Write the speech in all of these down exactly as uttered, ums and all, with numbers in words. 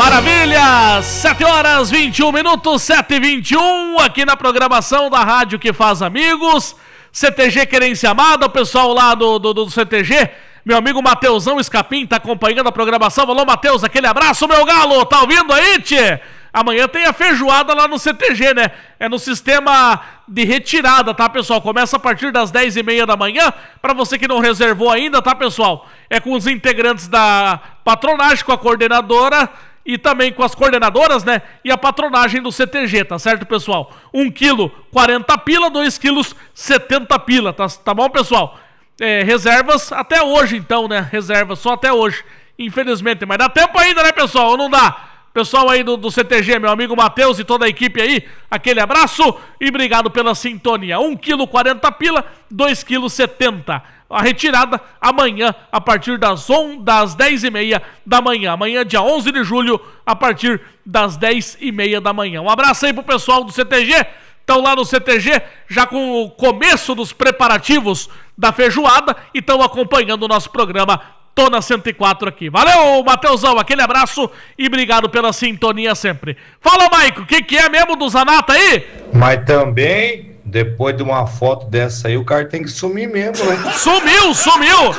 Maravilha! sete horas vinte e um minutos, sete e vinte e um, aqui na programação da Rádio que faz amigos. C T G Querência Amada, o pessoal lá do, do, do C T G, meu amigo Mateusão Escapim tá acompanhando a programação. Alô, Mateus, aquele abraço, meu galo, tá ouvindo aí, tchê? Amanhã tem a feijoada lá no C T G, né? É no sistema de retirada, tá, pessoal? Começa a partir das dez e meia da manhã. Pra você que não reservou ainda, tá, pessoal? É com os integrantes da patronagem, com a coordenadora e também com as coordenadoras, né? E a patronagem do C T G, tá certo, pessoal? um quilo, quarenta pila, dois quilos, setenta pila, tá, tá bom, pessoal? É, reservas até hoje, então, né? Reservas só até hoje, infelizmente. Mas dá tempo ainda, né, pessoal? Ou não dá? Pessoal aí do, do C T G, meu amigo Matheus e toda a equipe aí, aquele abraço e obrigado pela sintonia. um quilo, quarenta pila, dois quilos, setenta. A retirada amanhã, a partir das, on, das dez e meia da manhã. Amanhã, dia onze de julho, a partir das dez e meia da manhã. Um abraço aí pro pessoal do C T G. Estão lá no C T G, já com o começo dos preparativos da feijoada e estão acompanhando o nosso programa Tô na cento e quatro aqui. Valeu, Mateusão, aquele abraço e obrigado pela sintonia sempre. Fala, Maico, o que, que é mesmo do Zanata aí? Mas também, depois de uma foto dessa aí, o cara tem que sumir mesmo, né? Sumiu, sumiu!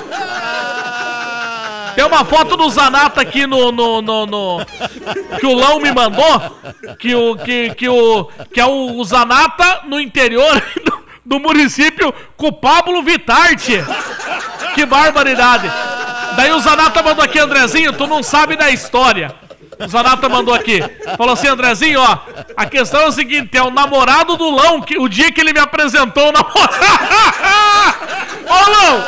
Tem uma foto do Zanata aqui no, no, no, no... que o Lão me mandou, que, o, que, que, o, que é o, o Zanata no interior do, do município com o Pablo Vittar, tchê. Que barbaridade! Daí o Zanata mandou aqui, Andrezinho, tu não sabe da história. O Zanata mandou aqui. Falou assim, Andrezinho, ó, a questão é o seguinte, é o namorado do Lão, que, o dia que ele me apresentou o namorado... Ô, Lão!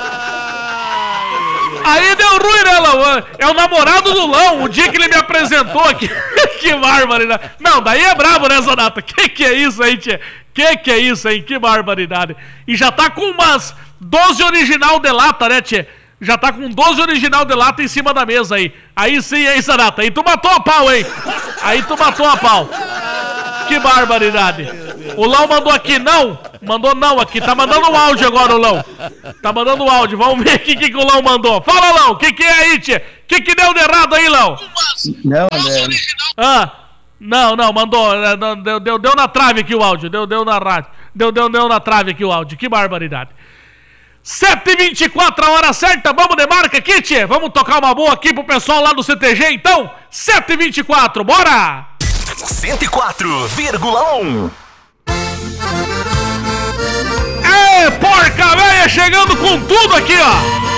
Aí deu ruim, né, Lão? É o namorado do Lão, o dia que ele me apresentou aqui. Que barbaridade. Não, daí é brabo, né, Zanata? Que que é isso aí, tchê? Que que é isso aí? Que barbaridade. E já tá com umas doze original de lata, né, tchê? Já tá com doze original de lata em cima da mesa aí. Aí sim, hein, Zanata? Aí tu matou a pau, hein? Aí tu matou a pau. Que barbaridade. O Lão mandou aqui não. Mandou não aqui. Tá mandando um áudio agora, o Lão. Tá mandando um áudio. Vamos ver o que, que o Lão mandou. Fala, Lão. O que, que é aí, tia? O que, que deu de errado aí, Lão? Não, André. Ah, não, não. Mandou. Deu, deu, deu na trave aqui o áudio. Deu, deu na rádio. Deu, deu, deu na trave aqui o áudio. Que barbaridade. sete e vinte e quatro, a hora certa, vamos de marca aqui, tchê? Vamos tocar uma boa aqui pro pessoal lá do C T G, então? sete e vinte e quatro, bora! cento e quatro vírgula um. É, porca véia, chegando com tudo aqui, ó!